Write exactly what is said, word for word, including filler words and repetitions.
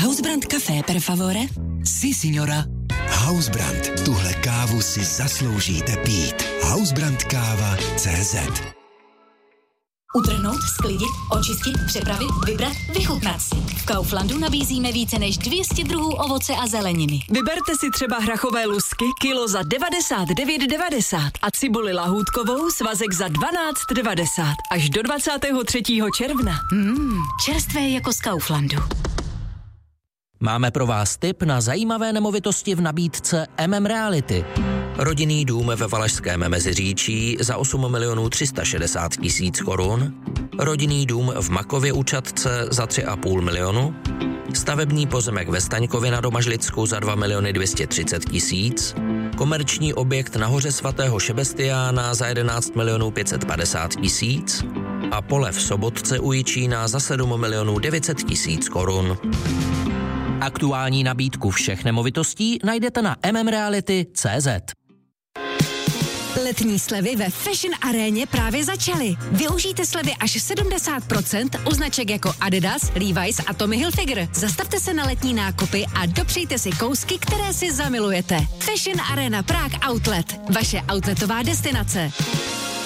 Hausbrand Café, per favore? Si, signora. Hausbrand. Tuhle kávu si zasloužíte pít. Hausbrand káva tečka cé zet. Utrhnout, sklidit, očistit, přepravit, vybrat, vychutnat si. V Kauflandu nabízíme více než dvě stě druhů ovoce a zeleniny. Vyberte si třeba hrachové lusky, kilo za devadesát devět devadesát a cibuli lahůdkovou svazek za dvanáct devadesát. Až do dvacátého třetího června. Mmm, čerstvé jako z Kauflandu. Máme pro vás tip na zajímavé nemovitosti v nabídce M M Reality. Rodinný dům ve Valašském Meziříčí za osm milionů tři sta šedesát tisíc korun, rodinný dům v Makově u Čadce za tři a půl milionu, stavební pozemek ve Staňkově na Domažlicku za dva miliony dvě stě třicet tisíc, komerční objekt na hoře svatého Šebestiána za jedenáct milionů pět set padesát tisíc a pole v Sobotce u Jičína za sedm milionů devět set tisíc korun. Aktuální nabídku všech nemovitostí najdete na m m reality tečka cé zet. Letní slevy ve Fashion Aréně právě začaly. Využijte slevy až sedmdesát procent u značek jako Adidas, Levi's a Tommy Hilfiger. Zastavte se na letní nákupy a dopřejte si kousky, které si zamilujete. Fashion Arena Prague Outlet. Vaše outletová destinace.